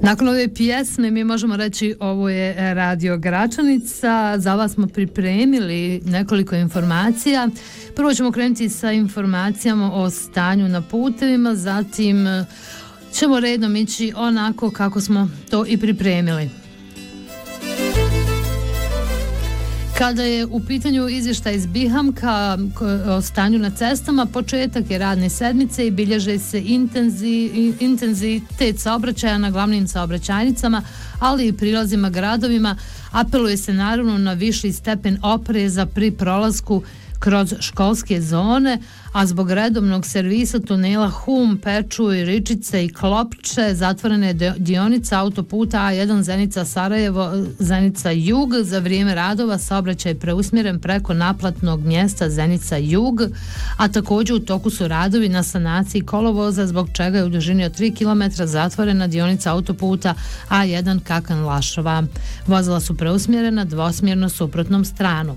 Nakon ove pjesme mi možemo reći ovo je Radio Gračanica. Za vas smo pripremili nekoliko informacija. Prvo ćemo krenuti sa informacijama o stanju na putevima, zatim ćemo redom ići onako kako smo to i pripremili. Kada je u pitanju izvještaj iz Bihamka o stanju na cestama, početak je radne sedmice i bilježe se intenzitet saobraćaja na glavnim saobraćajnicama, ali i prilazima gradovima. Apeluje se naravno na viši stepen opreza pri prolasku kroz školske zone, a zbog redovnog servisa tunela Hum, Pečuj, Ričice i Klopče zatvorena je dionica autoputa A1 Zenica-Sarajevo, Zenica-Jug. Za vrijeme radova saobraćaj je preusmjeren preko naplatnog mjesta Zenica-Jug, a također u toku su radovi na sanaciji kolovoza, zbog čega je u dužini od 3 km zatvorena dionica autoputa A1 Kakan-Lašova. Vozila su preusmjerena dvosmjerno suprotnom stranom.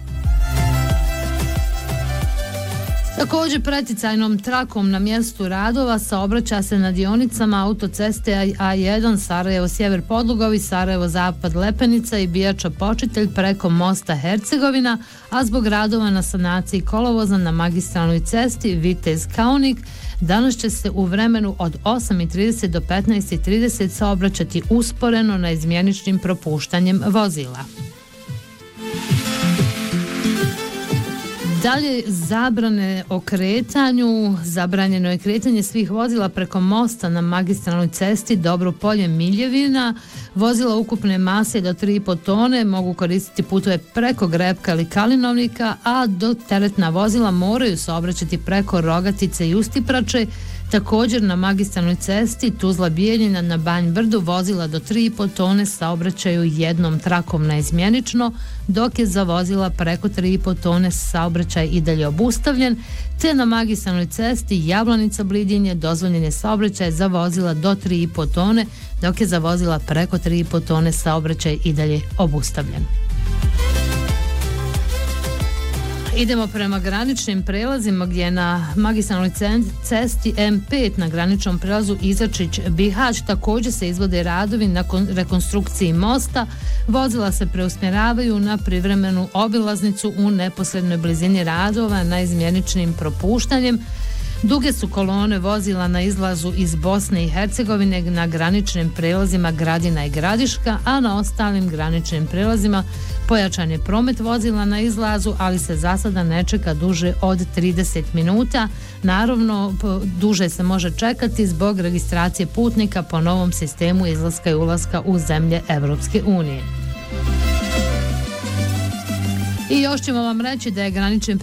Također preticajnom trakom na mjestu radova saobraća se na dionicama autoceste A1 Sarajevo-Sjever Podlugovi, Sarajevo-Zapad Lepenica i Bijača Počitelj preko mosta Hercegovina, a zbog radova na sanaciji kolovoza na magistralnoj cesti Vitez-Kaunik danas će se u vremenu od 8:30 do 15:30 saobraćati usporeno na izmjeničnim propuštanjem vozila. Dalje, zabrane o kretanju. Zabranjeno je kretanje svih vozila preko mosta na magistralnoj cesti Dobro Polje Miljevina. Vozila ukupne mase do 3,5 tone mogu koristiti putove preko Grepka ili Kalinovnika, a do teretna vozila moraju saobraćati preko Rogatice i Ustiprače. Također na magistralnoj cesti Tuzla-Bijeljina na Banj Brdu vozila do 3,5 tone saobraćaju jednom trakom naizmjenično, dok je za vozila preko 3,5 tone saobraćaj i dalje obustavljen, te na magistralnoj cesti Jablanica-Blidinje dozvoljen je saobraćaj za vozila do 3,5 tone, dok je za vozila preko 3,5 tone saobraćaj i dalje obustavljen. Idemo prema graničnim prelazima gdje na magistralnoj cesti M5 na graničnom prelazu Izačić-Bihać također se izvode radovi na rekonstrukciji mosta. Vozila se preusmjeravaju na privremenu obilaznicu u neposrednoj blizini radova na izmjeničnim propuštanjem. Duge su kolone vozila na izlazu iz Bosne i Hercegovine na graničnim prelazima Gradina i Gradiška, a na ostalim graničnim prelazima pojačan je promet vozila na izlazu, ali se za sada ne čeka duže od 30 minuta. Naravno, duže se može čekati zbog registracije putnika po novom sistemu izlaska i ulaska u zemlje Evropske unije. I još ćemo vam reći da je granični